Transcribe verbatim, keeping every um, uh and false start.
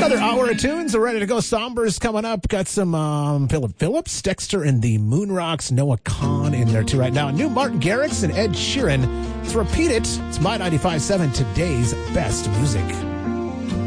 Another hour of tunes are ready to go. Somber's coming up. Got some um, Philip Phillips, Dexter and the Moon Rocks, Noah Kahn in there too right now. New Martin Garrix and Ed Sheeran. Let's repeat it. It's My ninety-five point seven, today's best music.